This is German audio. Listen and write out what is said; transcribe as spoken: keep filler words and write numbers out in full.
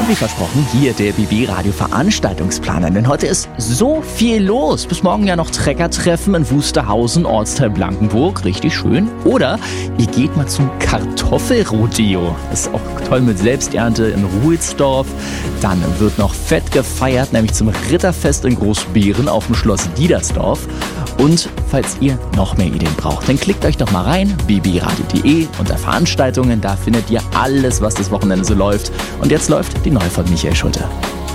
Und wie versprochen, hier der B B-Radio-Veranstaltungsplaner. Denn heute ist so viel los. Bis morgen ja noch Treckertreffen in Wusterhausen, Ortsteil Blankenburg. Richtig schön. Oder ihr geht mal zum Kartoffelrodeo. Das ist auch toll mit Selbsternte in Ruhelsdorf. Dann wird noch fett gefeiert, nämlich zum Ritterfest in Großbeeren auf dem Schloss Diedersdorf. Und falls ihr noch mehr Ideen braucht, dann klickt euch doch mal rein, b b radio punkt d e, unter Veranstaltungen. Da findet ihr alles, was das Wochenende so läuft. Und jetzt läuft die neue von Michael Schulte.